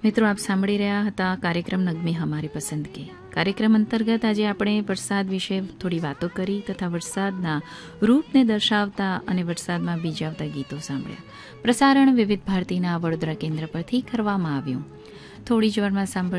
મિત્રો, આપ સાંભળી રહ્યા હતા કાર્યક્રમ નગમે હમારી પસંદગી. કાર્યક્રમ અંતર્ગત આજે આપણે વરસાદ વિશે થોડી વાતો કરી તથા વરસાદના રૂપને દર્શાવતા અને વરસાદમાં બીજાવતા ગીતો સાંભળ્યા. પ્રસારણ વિવિધ ભારતીના વડોદરા કેન્દ્ર પરથી કરવામાં આવ્યું. થોડી જ વારમાં સાંભળ